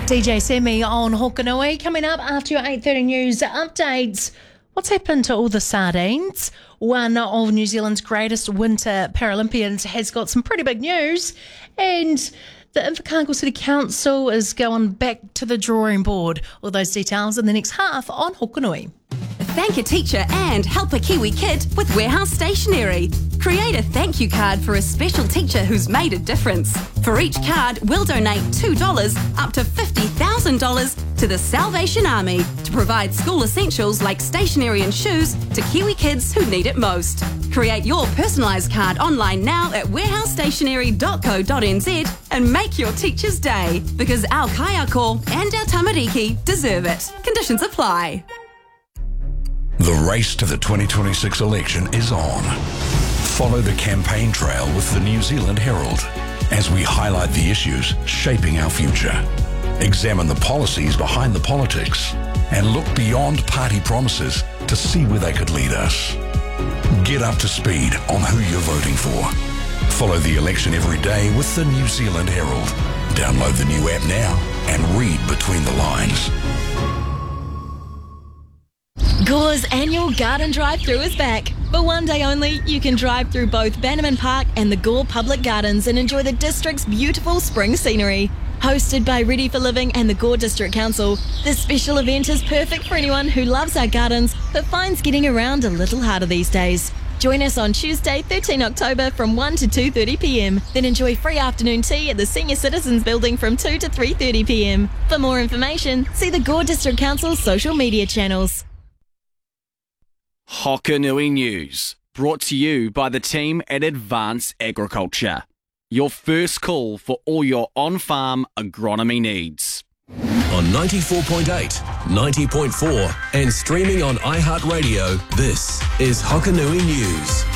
DJ Semi on Hokanui. Coming up after your 8:30 news updates. What's happened to all the sardines? One of New Zealand's greatest winter Paralympians has got some pretty big news. And the Invercargill City Council is going back to the drawing board. All those details in the next half on Hokanui. Thank a teacher and help a Kiwi kid with Warehouse Stationery. Create a thank you card for a special teacher who's made a difference. For each card, we'll donate $2 up to $50,000 to the Salvation Army to provide school essentials like stationery and shoes to Kiwi kids who need it most. Create your personalised card online now at warehousestationery.co.nz and make your teacher's day, because our kaiako and our tamariki deserve it. Conditions apply. The race to the 2026 election is on. Follow the campaign trail with the New Zealand Herald as we highlight the issues shaping our future, examine the policies behind the politics, and look beyond party promises to see where they could lead us. Get up to speed on who you're voting for. Follow the election every day with the New Zealand Herald. Download the new app now and read between the lines. Gore's annual garden drive-through is back. For one day only, you can drive through both Bannerman Park and the Gore Public Gardens and enjoy the district's beautiful spring scenery. Hosted by Ready for Living and the Gore District Council, this special event is perfect for anyone who loves our gardens but finds getting around a little harder these days. Join us on Tuesday, 13 October from 1 to 2:30pm. Then enjoy free afternoon tea at the Senior Citizens Building from 2 to 3:30pm. For more information, see the Gore District Council's social media channels. Hokanui News, brought to you by the team at Advanced Agriculture. Your first call for all your on-farm agronomy needs. On 94.8, 90.4 and streaming on iHeartRadio, this is Hokanui News.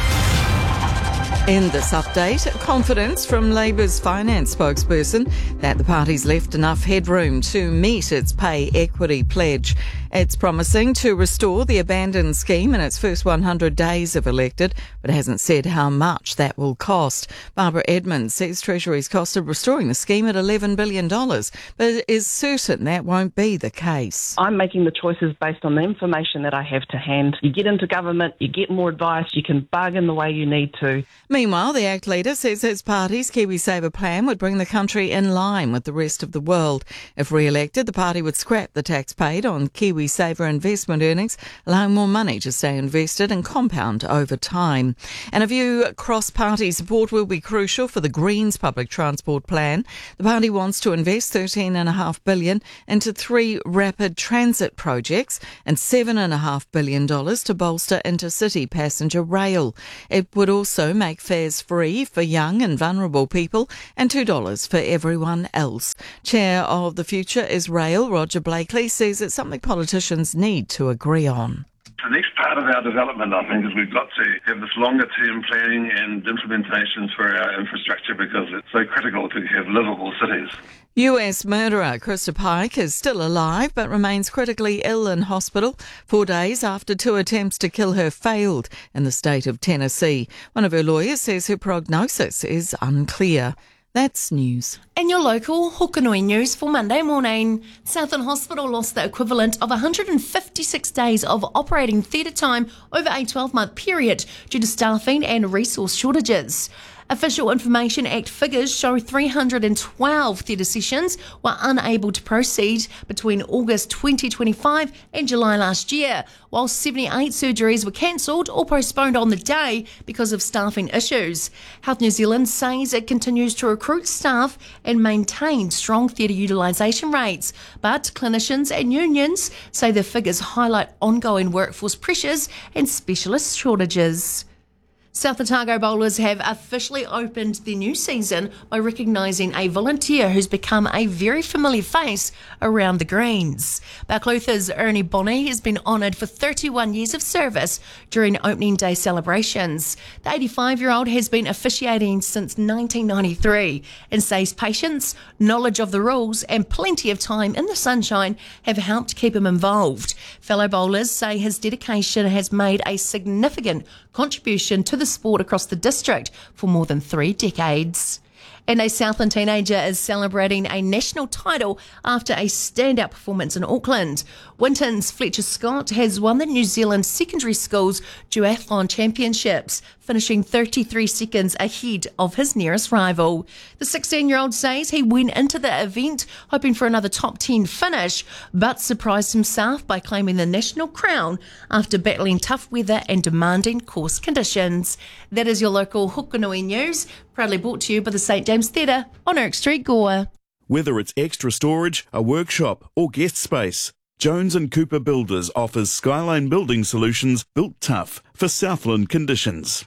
In this update, confidence from Labour's finance spokesperson that the party's left enough headroom to meet its pay equity pledge. It's promising to restore the abandoned scheme in its first 100 days if elected, but hasn't said how much that will cost. Barbara Edmonds says Treasury's cost of restoring the scheme at $11 billion, but is certain that won't be the case. I'm making the choices based on the information that I have to hand. You get into government, you get more advice, you can bargain the way you need to. Meanwhile, the ACT leader says his party's KiwiSaver plan would bring the country in line with the rest of the world. If re-elected, the party would scrap the tax paid on KiwiSaver investment earnings, allowing more money to stay invested and compound over time. And a view cross-party support will be crucial for the Greens public transport plan. The party wants to invest $13.5 billion into 3 rapid transit projects and $7.5 billion to bolster intercity passenger rail. It would also make fares free for young and vulnerable people and $2 for everyone else. Chair of the Future is Rail, Roger Blakely, says it's something politicians need to agree on. The next part of our development, I think, is we've got to have this longer-term planning and implementations for our infrastructure, because it's so critical to have livable cities. US murderer Krista Pike is still alive but remains critically ill in hospital 4 days after 2 attempts to kill her failed in the state of Tennessee. One of her lawyers says her prognosis is unclear. That's news. In your local Hokanui News for Monday morning, Southern Hospital lost the equivalent of 156 days of operating theatre time over a 12-month period due to staffing and resource shortages. Official Information Act figures show 312 theatre sessions were unable to proceed between August 2025 and July last year, while 78 surgeries were cancelled or postponed on the day because of staffing issues. Health New Zealand says it continues to recruit staff and maintain strong theatre utilisation rates, but clinicians and unions say the figures highlight ongoing workforce pressures and specialist shortages. South Otago bowlers have officially opened their new season by recognising a volunteer who's become a very familiar face around the greens. Buckleuth's Ernie Bonney has been honoured for 31 years of service during opening day celebrations. The 85-year-old has been officiating since 1993 and says patience, knowledge of the rules and plenty of time in the sunshine have helped keep him involved. Fellow bowlers say his dedication has made a significant contribution to the sport across the district for more than 3 decades. And a Southland teenager is celebrating a national title after a standout performance in Auckland. Winton's Fletcher Scott has won the New Zealand Secondary Schools Duathlon Championships, finishing 33 seconds ahead of his nearest rival. The 16-year-old says he went into the event hoping for another top 10 finish, but surprised himself by claiming the national crown after battling tough weather and demanding course conditions. That is your local Hokanui news, proudly brought to you by the St James Theatre on Erich Street, Gore. Whether it's extra storage, a workshop or guest space, Jones & Cooper Builders offers Skyline building solutions built tough for Southland conditions.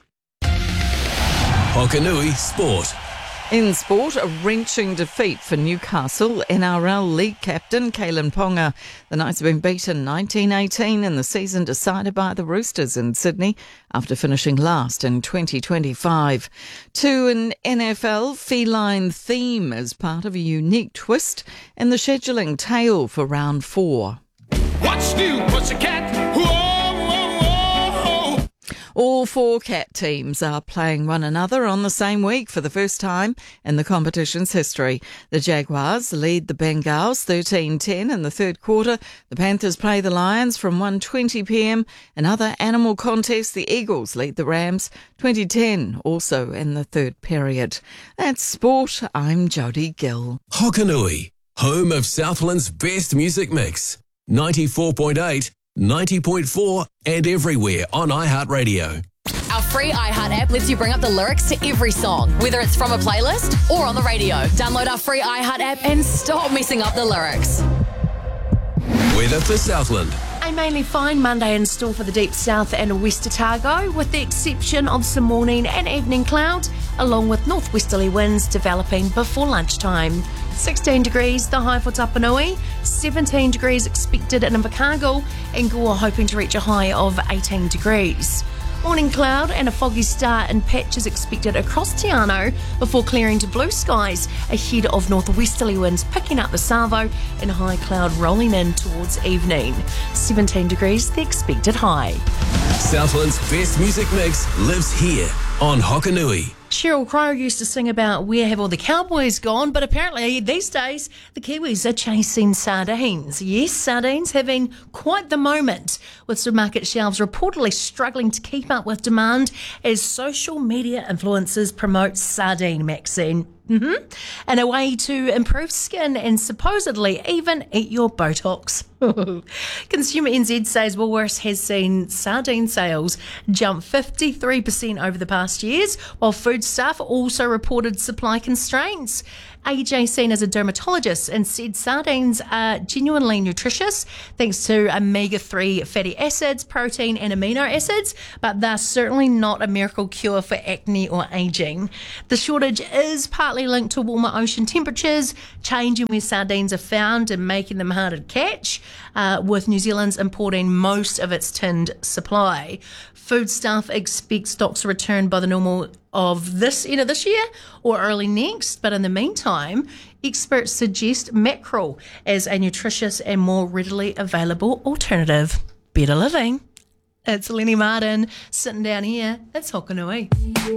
Hokanui Sport. In sport, a wrenching defeat for Newcastle NRL League captain Kalen Ponga. The Knights have been beaten 19-18 in the season decided by the Roosters in Sydney after finishing last in 2025. To an NFL feline theme as part of a unique twist in the scheduling tale for round 4. What's new, pussycat? Whoa, whoa, whoa. All 4 cat teams are playing one another on the same week for the first time in the competition's history. The Jaguars lead the Bengals 13-10 in the third quarter. The Panthers play the Lions from 1:20pm. In other animal contests, the Eagles lead the Rams 20-10, also in the third period. That's sport. I'm Jodie Gill. Hokanui, home of Southland's best music mix. 94.8, 90.4 and everywhere on iHeartRadio. Our free iHeart app lets you bring up the lyrics to every song, whether it's from a playlist or on the radio. Download our free iHeart app and stop messing up the lyrics. Weather for Southland. A mainly fine Monday in store for the deep south and West Otago, with the exception of some morning and evening clouds, along with northwesterly winds developing before lunchtime. 16 degrees, the high for Tapanui, 17 degrees expected in Invercargill, and Gore hoping to reach a high of 18 degrees. Morning cloud and a foggy start in patches expected across Te Anau before clearing to blue skies ahead of northwesterly winds picking up the Savo and high cloud rolling in towards evening. 17 degrees, the expected high. Southland's best music mix lives here on Hokanui. Sheryl Crow used to sing about where have all the cowboys gone, but apparently these days the Kiwis are chasing sardines. Yes, sardines having quite the moment, with supermarket shelves reportedly struggling to keep up with demand as social media influencers promote sardine maxine. And a way to improve skin and supposedly even eat your Botox. Consumer NZ says Woolworths has seen sardine sales jump 53% over the past years, while Foodstuff also reported supply constraints. AJ seen as a dermatologist and said sardines are genuinely nutritious thanks to omega-3 fatty acids, protein and amino acids, but they're certainly not a miracle cure for acne or aging. The shortage is partly linked to warmer ocean temperatures, changing where sardines are found and making them harder to catch, with New Zealand's importing most of its tinned supply. Foodstuff expects stocks to return by the normal of this year or early next, but in the meantime, experts suggest mackerel as a nutritious and more readily available alternative. Better living. It's Lenny Martin sitting down here. It's Hokanui.